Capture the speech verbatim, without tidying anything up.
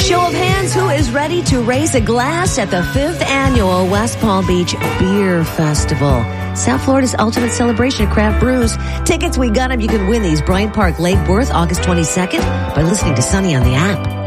Show of hands, who is ready to raise a glass at the fifth annual West Palm Beach Beer Festival? South Florida's ultimate celebration of craft brews. Tickets, we got them. You can win these. Bryant Park, Lake Worth, August twenty-second by listening to Sunny on the app.